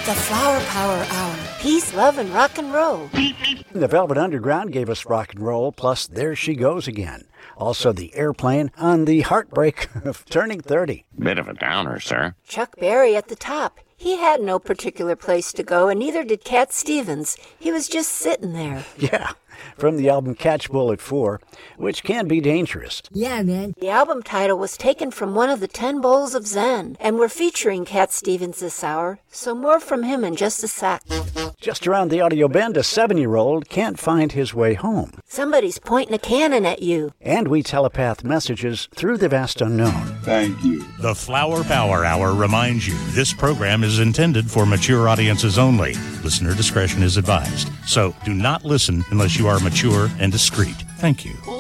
The Flower Power Hour. Peace, love, and rock and roll. The Velvet Underground gave us rock and roll, plus There She Goes Again. Also the Airplane on the heartbreak of turning 30. Bit of a downer, sir. Chuck Berry at the top. He had no particular place to go, and neither did Cat Stevens. He was just sitting there. Yeah, from the album Catchbull at 4, which can be dangerous. Yeah, man. The album title was taken from one of the 10 Bowls of Zen, and we're featuring Cat Stevens this hour, so more from him in just a sec. Just around the audio bend, a 7-year-old can't find his way home. Somebody's pointing a cannon at you. And we telepath messages through the vast unknown. Thank you. The Flower Power Hour reminds you this program is intended for mature audiences only. Listener discretion is advised. So do not listen unless you are mature and discreet. Thank you.